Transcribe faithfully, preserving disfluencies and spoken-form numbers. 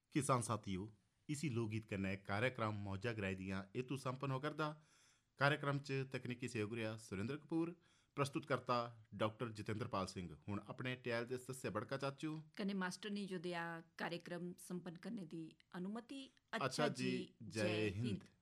किसान साथियों, इसी लोकगीत कन्नै कार्यक्रम मौजा गराई दियां हेतु संपन्न हो करदा। कार्यक्रम च तकनीकी सहयोग रिहा सुरेंद्र कपूर, प्रस्तुतकर्ता डॉक्टर जितेंद्रपाल सिंह। हुण अपने टैल दे सस्से बड़का चाचू कन्नै मास्टर ने जो दिया कार्यक्रम संपन्न करने दी अनुमति। अच्छा अच्छा जी, जी, जय जय हिंद। हिंद।